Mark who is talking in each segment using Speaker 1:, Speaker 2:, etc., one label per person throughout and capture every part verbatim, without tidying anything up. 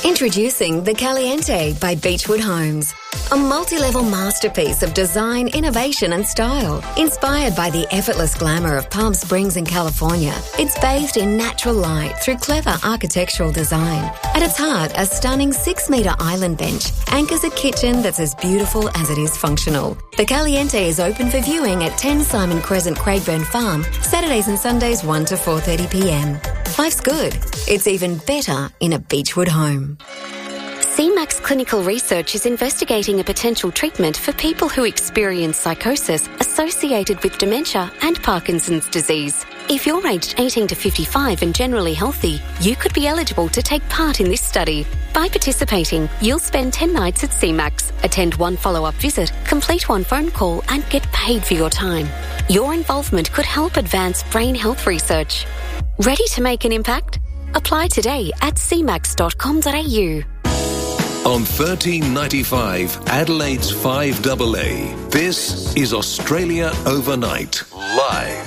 Speaker 1: Introducing the Caliente by Beechwood Homes. A multi-level masterpiece of design, innovation and style. Inspired by the effortless glamour of Palm Springs in California, it's bathed in natural light through clever architectural design. At its heart, a stunning six-metre island bench anchors a kitchen that's as beautiful as it is functional. The Caliente is open for viewing at ten Simon Crescent, Craigburn Farm, Saturdays and Sundays one to four thirty p m. Life's good. It's even better in a Beechwood home.
Speaker 2: C MAX Clinical Research is investigating a potential treatment for people who experience psychosis associated with dementia and Parkinson's disease. If you're aged eighteen to fifty-five and generally healthy, you could be eligible to take part in this study. By participating, you'll spend ten nights at C MAX, attend one follow-up visit, complete one phone call and get paid for your time. Your involvement could help advance brain health research. Ready to make an impact? Apply today at c max dot com dot a u.
Speaker 3: On thirteen ninety-five, Adelaide's five A A, this is Australia Overnight, live.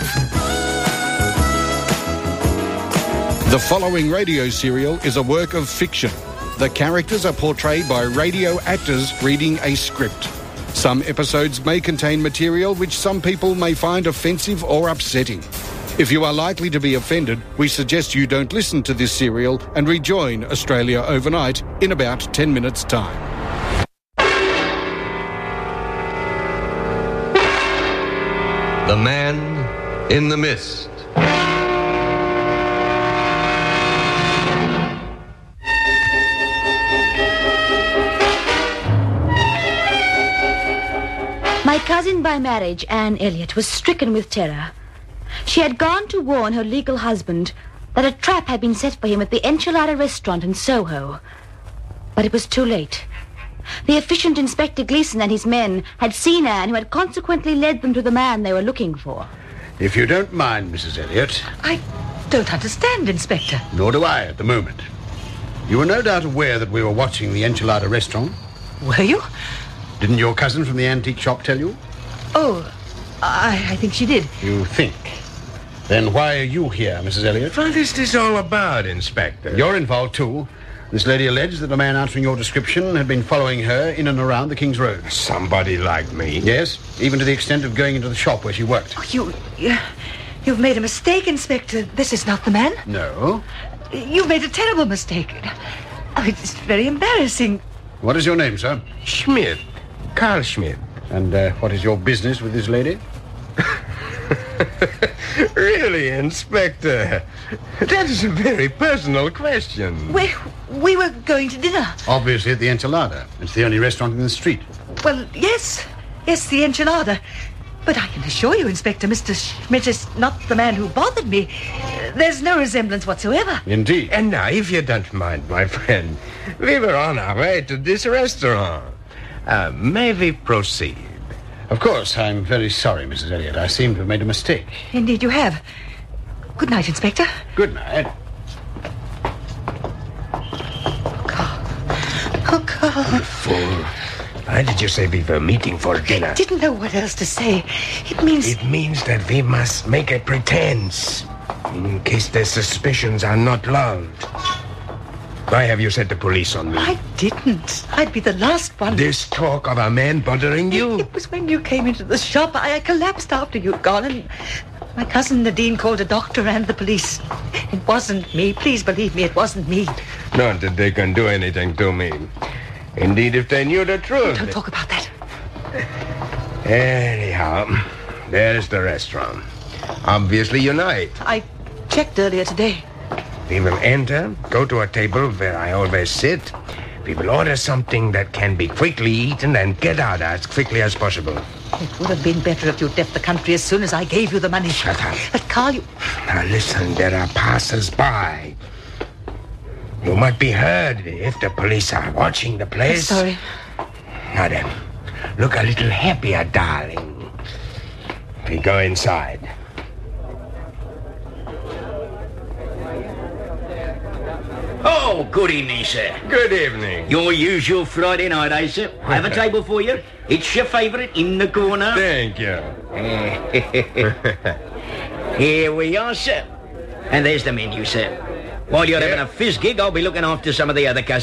Speaker 4: The following radio serial is a work of fiction. The characters are portrayed by radio actors reading a script. Some episodes may contain material which some people may find offensive or upsetting. If you are likely to be offended, we suggest you don't listen to this serial and rejoin Australia Overnight in about ten minutes' time.
Speaker 5: The Man in the Mist.
Speaker 6: My cousin by marriage, Anne Elliot, was stricken with terror. She had gone to warn her legal husband that a trap had been set for him at the Enchilada restaurant in Soho. But it was too late. The efficient Inspector Gleeson and his men had seen Anne, who had consequently led them to the man they were looking for.
Speaker 7: If you don't mind, Missus Elliot.
Speaker 8: I don't understand, Inspector.
Speaker 7: Nor do I at the moment. You were no doubt aware that we were watching the Enchilada restaurant.
Speaker 8: Were you?
Speaker 7: Didn't your cousin from the antique shop tell you?
Speaker 8: Oh, I, I think she did.
Speaker 7: You think? Then why are you here, Missus Elliot?
Speaker 5: What is this all about, Inspector?
Speaker 7: You're involved, too. This lady alleged that the man answering your description had been following her in and around the King's Road.
Speaker 5: Somebody like me?
Speaker 7: Yes, even to the extent of going into the shop where she worked.
Speaker 8: Oh, you... you you've made a mistake, Inspector. This is not the man.
Speaker 7: No.
Speaker 8: You've made a terrible mistake. Oh, it's very embarrassing.
Speaker 7: What is your name, sir?
Speaker 5: Schmidt. Carl Schmidt.
Speaker 7: And uh, what is your business with this lady?
Speaker 5: Really, Inspector? That is a very personal question.
Speaker 8: We, we were going to dinner.
Speaker 7: Obviously at the Enchilada. It's the only restaurant in the street.
Speaker 8: Well, yes. Yes, the Enchilada. But I can assure you, Inspector, Mister Schmidt is not the man who bothered me. There's no resemblance whatsoever.
Speaker 7: Indeed.
Speaker 5: And now, if you don't mind, my friend, we were on our way to this restaurant. Uh, may we proceed?
Speaker 7: Of course, I'm very sorry, Missus Elliot. I seem to have made a mistake.
Speaker 8: Indeed you have. Good night, Inspector.
Speaker 7: Good night.
Speaker 8: Oh, Carl. Oh, Carl.
Speaker 5: Fool. Why did you say we were meeting for dinner?
Speaker 8: I didn't know what else to say. It means...
Speaker 5: It means that we must make a pretense, in case their suspicions are not lulled. Why have you set the police on me?
Speaker 8: I didn't. I'd be the last one.
Speaker 5: This talk of a man bothering you?
Speaker 8: It was when you came into the shop. I, I collapsed after you'd gone, and my cousin Nadine called a doctor and the police. It wasn't me. Please believe me, it wasn't me.
Speaker 5: Not that they can do anything to me. Indeed, if they knew the truth...
Speaker 8: Don't talk about that.
Speaker 5: Anyhow, there's the restaurant. Obviously Unite.
Speaker 8: I checked earlier today.
Speaker 5: We will enter, go to a table where I always sit. We will order something that can be quickly eaten and get out as quickly as possible.
Speaker 8: It would have been better if you'd left the country as soon as I gave you the money.
Speaker 5: Shut up.
Speaker 8: But, Carl, you...
Speaker 5: Now, listen, there are passers-by. You might be heard if the police are watching the place.
Speaker 8: I'm sorry.
Speaker 5: Now then, look a little happier, darling. We go inside.
Speaker 9: Oh, good evening, sir.
Speaker 5: Good evening.
Speaker 9: Your usual Friday night, eh, sir? I have a table for you. It's your favourite in the corner.
Speaker 5: Thank you.
Speaker 9: Here we are, sir. And there's the menu, sir. While you're
Speaker 5: Yeah.
Speaker 9: having a fizz gig, I'll be looking after some of the other customers.